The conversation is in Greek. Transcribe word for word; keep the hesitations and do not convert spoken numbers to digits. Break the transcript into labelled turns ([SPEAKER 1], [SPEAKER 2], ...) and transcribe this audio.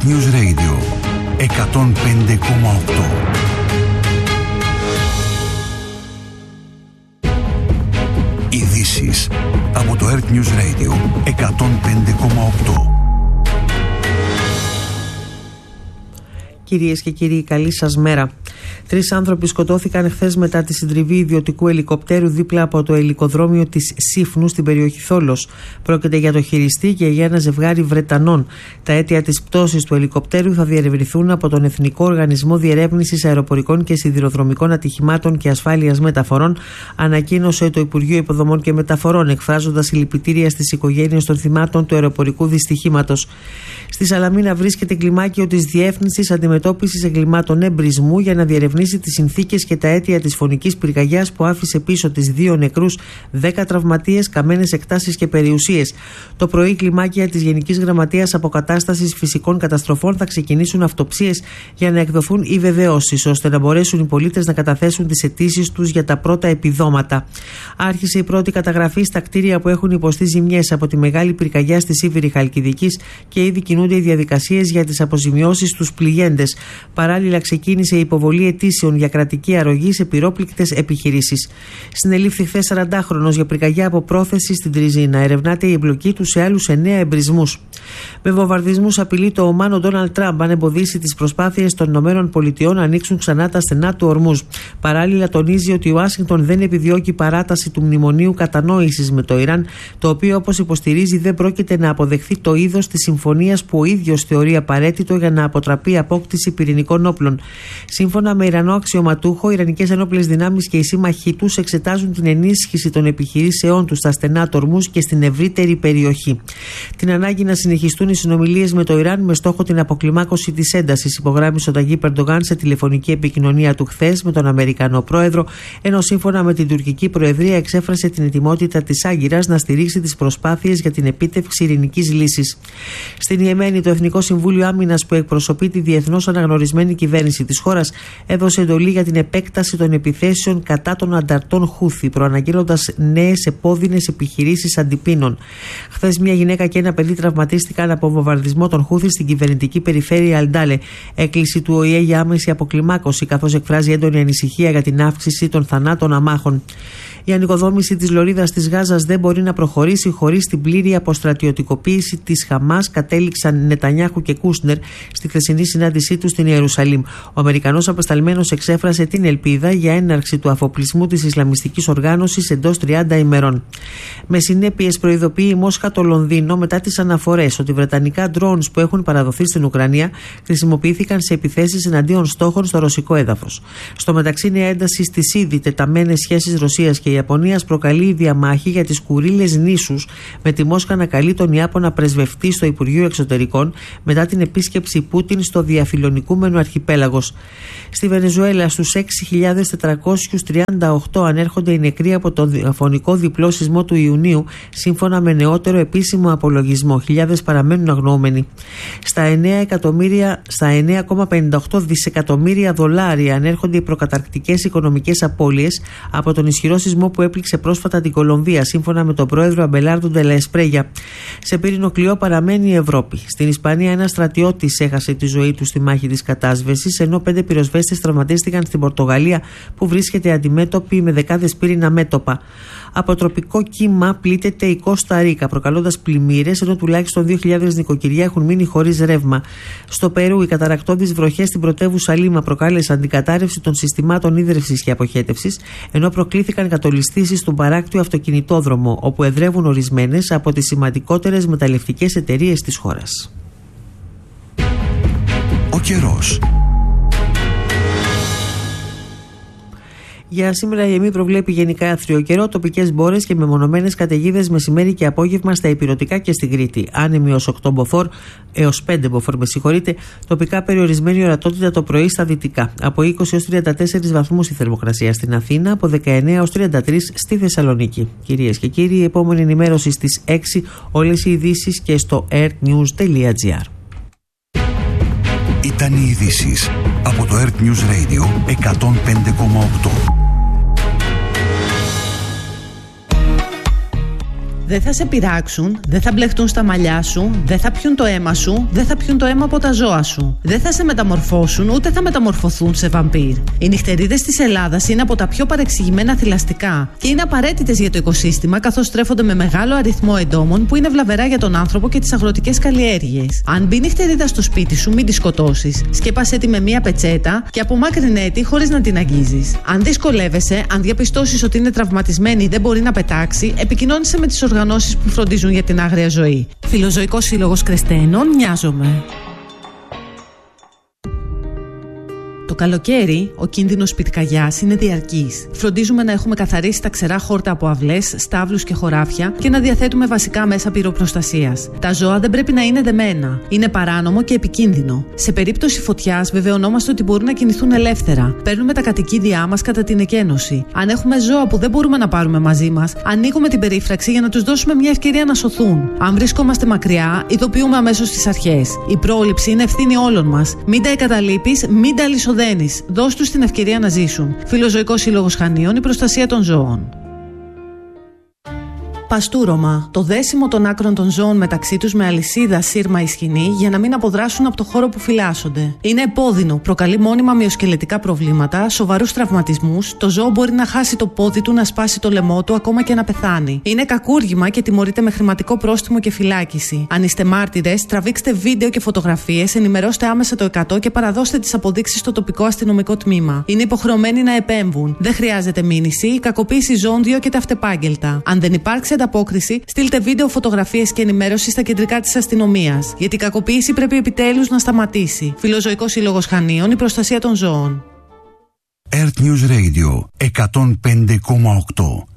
[SPEAKER 1] News Radio εκατόν πέντε κόμμα οκτώ. Ειδήσεις από το Earth News Radio εκατόν πέντε κόμμα οκτώ.
[SPEAKER 2] Κυρίες και κύριοι, καλή σας μέρα. Τρεις άνθρωποι σκοτώθηκαν χθες μετά τη συντριβή ιδιωτικού ελικοπτέρου δίπλα από το ελικοδρόμιο της Σύφνου στην περιοχή Θόλος. Πρόκειται για το χειριστή και για ένα ζευγάρι Βρετανών. Τα αίτια της πτώσης του ελικοπτέρου θα διερευνηθούν από τον Εθνικό Οργανισμό Διερεύνησης Αεροπορικών και Σιδηροδρομικών Ατυχημάτων και Ασφάλειας Μεταφορών, ανακοίνωσε το Υπουργείο Υποδομών και Μεταφορών, εκφράζοντας συλληπιτήρια στις οικογένειες των θυμάτων του αεροπορικού δυστυχήματος. Στη Σαλαμίνα βρίσκεται κλιμάκιο της Διεύθυνσης Αντιμετώπισης Εγκλημάτων Εμπρισμού για να διερευνήσει τις συνθήκες και τα αίτια της φωνικής πυρκαγιάς που άφησε πίσω τις δύο νεκρούς, δέκα τραυματίες, καμένες εκτάσεις και περιουσίες. Το πρωί, κλιμάκια της Γενικής Γραμματείας Αποκατάστασης Φυσικών Καταστροφών θα ξεκινήσουν αυτοψίες για να εκδοθούν οι βεβαιώσεις, ώστε να μπορέσουν οι πολίτες να καταθέσουν τις αιτήσεις τους για τα πρώτα επιδόματα. Άρχισε η πρώτη καταγραφή στα κτίρια που έχουν υποστεί ζημιές από τη μεγάλη πυρκαγιά στη Σίβηρη Χαλκιδικής και ήδη κινούνται οι διαδικασίες για τις αποζημιώσεις στους πληγέντες. Παράλληλα, ξεκίνησε η υποβολή αιτήσεων για κρατική αρρωγή σε πυρόπληκτες επιχειρήσεις. Συνελήφθη χθες σαραντάχρονος για πυρκαγιά από πρόθεση στην Τριζίνα. Ερευνάται η εμπλοκή του σε άλλους εννέα εμπρισμούς. Με βομβαρδισμούς απειλεί το Ομάν ο Ντόναλντ Τραμπ αν εμποδίσει τις προσπάθειες των ΗΠΑ να ανοίξουν ξανά τα στενά του Ορμούζ. Παράλληλα, τονίζει ότι η Ουάσιγκτον δεν επιδιώκει παράταση του μνημονίου κατανόησης με το Ιράν, το οποίο, όπως υποστηρίζει, δεν πρόκειται να αποδεχθεί το είδος της συμφωνίας που ο ίδιος θεωρεί απαραίτητο για να αποτραπεί η απόκτηση πυρηνικών όπλων. Σύμφωνα με Ιρανό αξιωματούχο, οι Ιρανικές ενόπλες δυνάμεις και οι σύμμαχοί τους εξετάζουν την ενίσχυση των επιχειρήσεών τους στα στενά του Ορμούζ και στην ευρύτερη περιοχή. Την ανάγκη να συνεχιστούν οι συνομιλίες με το Ιράν με στόχο την αποκλιμάκωση της έντασης, υπογράμμισε ο Ταγίπ Ερντογάν σε τηλεφωνική επικοινωνία του χθες με τον Αμερικανό πρόεδρο, ενώ σύμφωνα με την τουρκική προεδρία εξέφρασε την ετοιμότητα της Άγκυρας να στηρίξει τις προσπάθειες για την επίτευξη ειρηνικής λύσης. Στην Ιεμένη, το Εθνικό Συμβούλιο Άμυνας, που εκπροσωπεί τη διεθνώς αναγνωρισμένη κυβέρνηση της χώρας, έδωσε εντολή για την επέκταση των επιθέσεων κατά των ανταρτών Χούθη, προαναγγέλλοντας νέες επώδυνες επιχειρήσεις αντιπίνων. Χθες, μια γυναίκα και ένα παιδί τραυματίστηκαν από βομβαρδισμό των Χούθη στην κυβερνητική περιφέρεια Αλντάλε. Έκκληση του Ο Η Ε για άμεση αποκλιμάκωση, καθώς εκφράζει έντονη ανησυχία για την αύξηση των θανάτων αμάχων. Η ανοικοδόμηση της λωρίδας της Γάζας δεν μπορεί να προχωρήσει χωρίς την πλήρη αποστρατιωτικοποίηση της Χαμάς, κατέληξαν Νετανιάχου και Κούσνερ στη χθεσινή συνάντησή τους στην Ιερουσαλήμ. Ο Αμερικανός απεσταλμένος εξέφρασε την ελπίδα για έναρξη του αφοπλισμού της Ισλαμιστικής οργάνωσης εντός τριάντα ημερών. Με συνέπειες, προειδοποιεί η Μόσχα το Λονδίνο μετά τις αναφορές ότι βρετανικά drones που έχουν παραδοθεί στην Ουκρανία χρησιμοποιήθηκαν σε επιθέσεις εναντίον στόχων στο ρωσικό έδαφος. Στο μεταξύ, νέα ένταση στις ήδη τεταμένες σχέσεις Ρωσίας και Ιαπωνίας προκαλεί η διαμάχη για τις Κουρίλες νήσους, με τη Μόσχα να καλεί τον Ιάπωνα πρεσβευτή στο Υπουργείο Εξωτερικών μετά την επίσκεψη Πούτιν στο διαφιλονικούμενο αρχιπέλαγος. Στη Βενεζουέλα, στους έξι χιλιάδες τετρακόσιους τριάντα οκτώ ανέρχονται οι νεκροί από τον διαφωνικό διπλό σεισμό του Ιουνίου, σύμφωνα με νεότερο επίσημο απολογισμό. Χιλιάδες παραμένουν αγνοούμενοι. Στα εννέα κόμμα πενήντα οκτώ δισεκατομμύρια δολάρια ανέρχονται οι προκαταρκτικές οικονομικές απώλειες από τον ισχυρό σεισμό που έπληξε πρόσφατα την Κολομβία, σύμφωνα με τον πρόεδρο Αμπελάρντο Ντε Λα Εσπρέγια. Σε πύρινο κλειό παραμένει η Ευρώπη. Στην Ισπανία, ένας στρατιώτης έχασε τη ζωή του στη μάχη της κατάσβεσης, ενώ πέντε πυροσβέστες τραυματίστηκαν στην Πορτογαλία, που βρίσκεται αντιμέτωπη με δεκάδες πύρινα μέτωπα. Από τροπικό κύμα πλήττεται η Κώστα Ρίκα, προκαλώντας πλημμύρες, ενώ τουλάχιστον δύο χιλιάδες νοικοκυριά έχουν μείνει χωρίς ρεύμα. Στο Περού, οι καταρρακτώδεις βροχές στην πρωτεύουσα Λίμα προκάλεσαν την κατάρρευση των συστημάτων ίδρευσης και αποχέτευσης, ενώ προκλήθηκαν κατολιστήσεις στον παράκτιο αυτοκινητόδρομο, όπου εδρεύουν ορισμένες από τις σημαντικότερες μεταλλευτικές εταιρείες της χώρας.
[SPEAKER 1] Ο καιρός.
[SPEAKER 2] Για σήμερα η ΕΜΗ προβλέπει γενικά άθριο καιρό, τοπικές μπόρες και μεμονωμένες καταιγίδες μεσημέρι και απόγευμα στα ηπειρωτικά και στην Κρήτη. Άνεμη ως οκτώ μποφόρ έως πέντε μποφόρ, με συγχωρείτε, τοπικά περιορισμένη ορατότητα το πρωί στα δυτικά. Από είκοσι έως τριάντα τέσσερις βαθμούς η θερμοκρασία στην Αθήνα, από δεκαεννέα έως τριάντα τρεις στη Θεσσαλονίκη. Κυρίες και κύριοι, η επόμενη ενημέρωση στις έξι, όλες οι ειδήσεις και στο earthnews τελεία gr.
[SPEAKER 1] Ήταν οι ειδήσεις από το Earth News Radio εκατόν πέντε κόμμα οκτώ.
[SPEAKER 3] Δεν θα σε πειράξουν, δεν θα μπλεχτούν στα μαλλιά σου, δεν θα πιούν το αίμα σου, δεν θα πιούν το αίμα από τα ζώα σου. Δεν θα σε μεταμορφώσουν, ούτε θα μεταμορφωθούν σε βαμπύρ. Οι νυχτερίδες της Ελλάδας είναι από τα πιο παρεξηγημένα θηλαστικά και είναι απαραίτητες για το οικοσύστημα, καθώς τρέφονται με μεγάλο αριθμό εντόμων που είναι βλαβερά για τον άνθρωπο και τις αγροτικές καλλιέργειες. Αν μπει νυχτερίδα στο σπίτι σου, μην τη σκοτώσεις. Σκέπασέ τη με μία πετσέτα και απομάκρυνέ τη χωρίς να την αγγίζεις. Αν δυσκολεύεσαι, αν διαπιστώσεις ότι είναι τραυματισμένη ή δεν μπορεί να πετάξει, επικοινώνησε με τις οργανώσεις που φροντίζουν για την άγρια ζωή. Φιλοζωικός Σύλλογος Κρεστένων, Νοιάζομαι. Το καλοκαίρι, ο κίνδυνος πυρκαγιάς είναι διαρκής. Φροντίζουμε να έχουμε καθαρίσει τα ξερά χόρτα από αυλές, στάβλους και χωράφια και να διαθέτουμε βασικά μέσα πυροπροστασίας. Τα ζώα δεν πρέπει να είναι δεμένα. Είναι παράνομο και επικίνδυνο. Σε περίπτωση φωτιάς, βεβαιωνόμαστε ότι μπορούν να κινηθούν ελεύθερα. Παίρνουμε τα κατοικίδια μας κατά την εκένωση. Αν έχουμε ζώα που δεν μπορούμε να πάρουμε μαζί μας, ανοίγουμε την περίφραξη για να τους δώσουμε μια ευκαιρία να σωθούν. Αν βρισκόμαστε μακριά, ειδοποιούμε αμέσως τις αρχές. Η πρόληψη είναι ευθύνη όλων μας. Μην τα εγκαταλείπεις, μην τα αλυσοδένεις. Δώσ' τους την ευκαιρία να ζήσουν. Φιλοζωικός Σύλλογος Χανίων, η προστασία των ζώων. Παστούρωμα. Το δέσιμο των άκρων των ζώων μεταξύ τους με αλυσίδα, σύρμα ή σκοινή για να μην αποδράσουν από το χώρο που φυλάσσονται. Είναι επώδυνο, προκαλεί μόνιμα μυοσκελετικά προβλήματα, σοβαρούς τραυματισμούς, το ζώο μπορεί να χάσει το πόδι του, να σπάσει το λαιμό του, ακόμα και να πεθάνει. Είναι κακούργημα και τιμωρείται με χρηματικό πρόστιμο και φυλάκιση. Αν είστε μάρτυρες, τραβήξτε βίντεο και φωτογραφίες, ενημερώστε άμεσα το εκατό και παραδώστε τις αποδείξεις στο τοπικό αστυνομικό τμήμα. Είναι υποχρεωμένοι να επέμβουν. Δεν χρειάζεται μήνυση, η κακοποίηση ζώων διώκεται αυτεπάγγελτα. Αν δεν υπάρξει ανταπόκριση, στείλτε βίντεο, φωτογραφίες και ενημέρωση στα κεντρικά της αστυνομίας. Γιατί η κακοποίηση πρέπει επιτέλους να σταματήσει. Φιλοζωικός Σύλλογος Χανίων, η προστασία των ζώων.
[SPEAKER 1] Earth News Radio εκατόν πέντε κόμμα οκτώ.